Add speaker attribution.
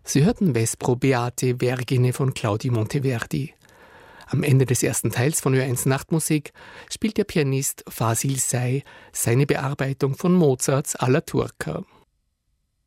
Speaker 1: Sie hörten Vespro Beate Vergine von Claudio Monteverdi. Am Ende des ersten Teils von Ö1 Nachtmusik spielt der Pianist Fasil Say seine Bearbeitung von Mozarts Alla Turca.